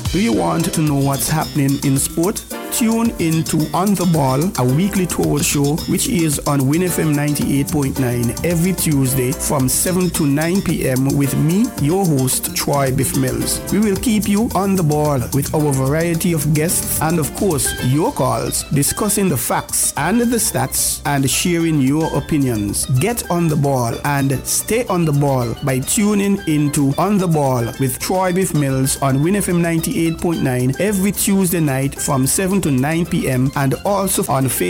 Do you want to know what's happening in sport? Tune into On The Ball, a weekly tour show which is on WinFM 98.9 every Tuesday from 7 to 9 p.m. with me, your host, Troy Biff Mills. We will keep you on the ball with our variety of guests and, of course, your calls, discussing the facts and the stats and sharing your opinions. Get on the ball and stay on the ball by tuning into On The Ball with Troy Biff Mills on WinFM 98.9 every Tuesday night from 7 to 9 p.m. and also on Facebook